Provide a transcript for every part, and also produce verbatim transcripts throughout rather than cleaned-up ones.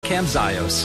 Kamzayos.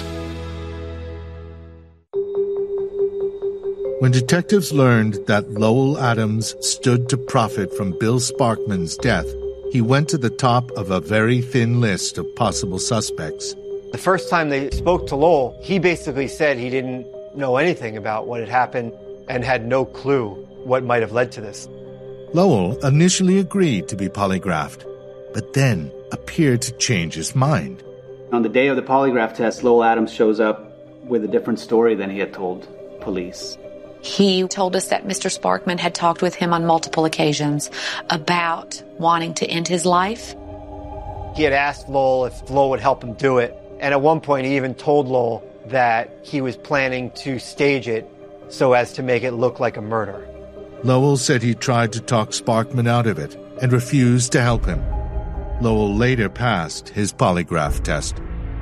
When detectives learned that Lowell Adams stood to profit from Bill Sparkman's death, he went to the top of a very thin list of possible suspects. The first time they spoke to Lowell, he basically said he didn't know anything about what had happened and had no clue what might have led to this. Lowell initially agreed to be polygraphed, but then appeared to change his mind. On the day of the polygraph test, Lowell Adams shows up with a different story than he had told police. He told us that Mister Sparkman had talked with him on multiple occasions about wanting to end his life. He had asked Lowell if Lowell would help him do it, and at one point he even told Lowell that he was planning to stage it so as to make it look like a murder. Lowell said he tried to talk Sparkman out of it and refused to help him. Lowell later passed his polygraph test.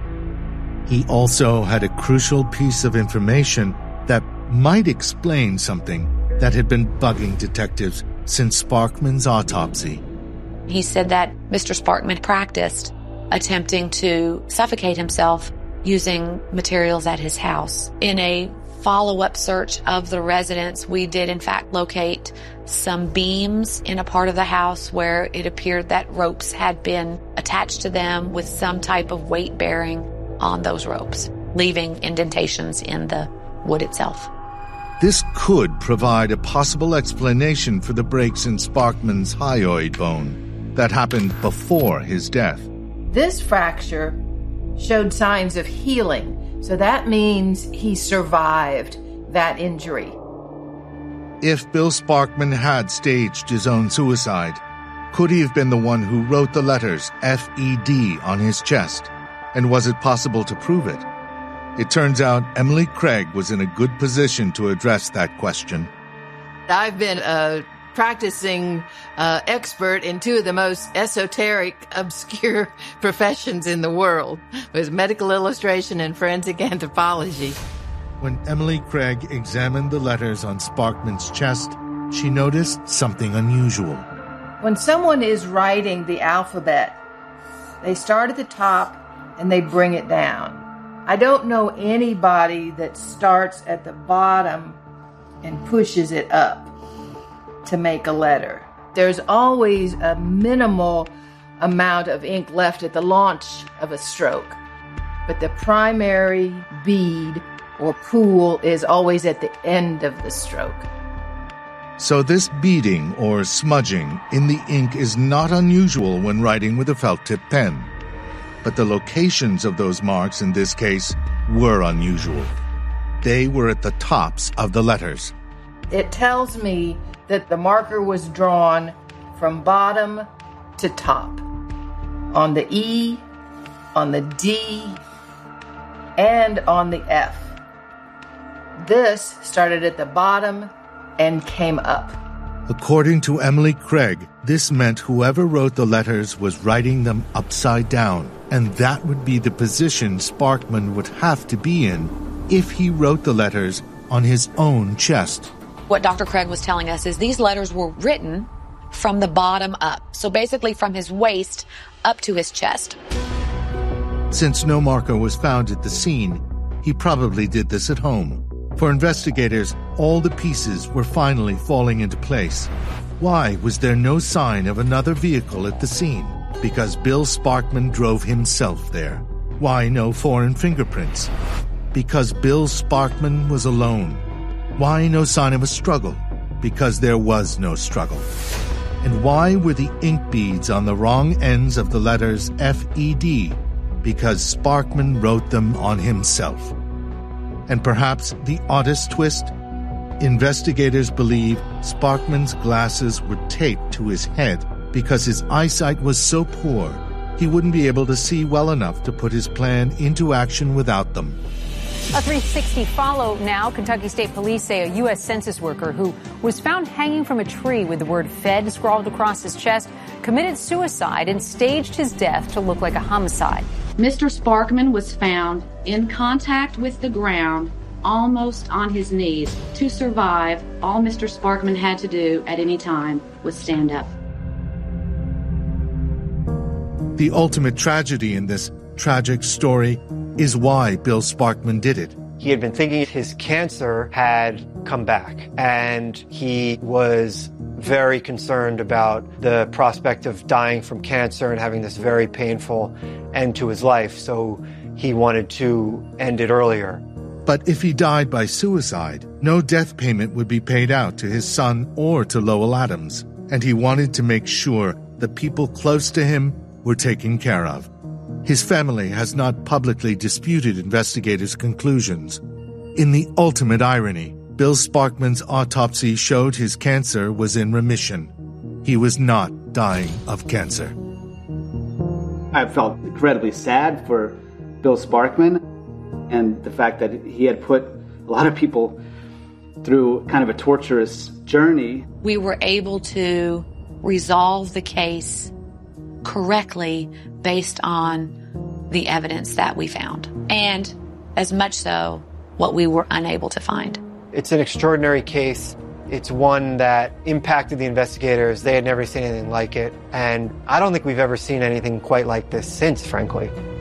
He also had a crucial piece of information that might explain something that had been bugging detectives since Sparkman's autopsy. He said that Mister Sparkman practiced attempting to suffocate himself using materials at his house. In a follow-up search of the residence, we did in fact locate some beams in a part of the house where it appeared that ropes had been attached to them with some type of weight bearing on those ropes, leaving indentations in the wood itself. This could provide a possible explanation for the breaks in Sparkman's hyoid bone that happened before his death. This fracture showed signs of healing, so that means he survived that injury. If Bill Sparkman had staged his own suicide, could he have been the one who wrote the letters F E D on his chest? And was it possible to prove it? It turns out Emily Craig was in a good position to address that question. I've been a practicing uh, expert in two of the most esoteric, obscure professions in the world, was medical illustration and forensic anthropology. When Emily Craig examined the letters on Sparkman's chest, she noticed something unusual. When someone is writing the alphabet, they start at the top and they bring it down. I don't know anybody that starts at the bottom and pushes it up to make a letter. There's always a minimal amount of ink left at the launch of a stroke, but the primary bead or pool is always at the end of the stroke. So this beading or smudging in the ink is not unusual when writing with a felt-tip pen. But the locations of those marks in this case were unusual. They were at the tops of the letters. It tells me that the marker was drawn from bottom to top. On the E, on the D, and on the F. This started at the bottom and came up. According to Emily Craig, this meant whoever wrote the letters was writing them upside down, and that would be the position Sparkman would have to be in if he wrote the letters on his own chest. What Doctor Craig was telling us is these letters were written from the bottom up, so basically from his waist up to his chest. Since no marker was found at the scene, he probably did this at home. For investigators, all the pieces were finally falling into place. Why was there no sign of another vehicle at the scene? Because Bill Sparkman drove himself there. Why no foreign fingerprints? Because Bill Sparkman was alone. Why no sign of a struggle? Because there was no struggle. And why were the ink beads on the wrong ends of the letters F E D? Because Sparkman wrote them on himself. And perhaps the oddest twist? Investigators believe Sparkman's glasses were taped to his head because his eyesight was so poor he wouldn't be able to see well enough to put his plan into action without them. A three sixty follow now. Kentucky State Police say a U S Census worker who was found hanging from a tree with the word Fed scrawled across his chest committed suicide and staged his death to look like a homicide. Mister Sparkman was found in contact with the ground, almost on his knees. To survive, all Mister Sparkman had to do at any time was stand up. The ultimate tragedy in this tragic story is why Bill Sparkman did it. He had been thinking his cancer had come back, and he was very concerned about the prospect of dying from cancer and having this very painful end to his life, so he wanted to end it earlier. But if he died by suicide, no death payment would be paid out to his son or to Lowell Adams, and he wanted to make sure the people close to him were taken care of. His family has not publicly disputed investigators' conclusions. In the ultimate irony, Bill Sparkman's autopsy showed his cancer was in remission. He was not dying of cancer. I felt incredibly sad for Bill Sparkman and the fact that he had put a lot of people through kind of a torturous journey. We were able to resolve the case correctly based on the evidence that we found, and as much so, what we were unable to find. It's an extraordinary case. It's one that impacted the investigators. They had never seen anything like it, and I don't think we've ever seen anything quite like this since, frankly.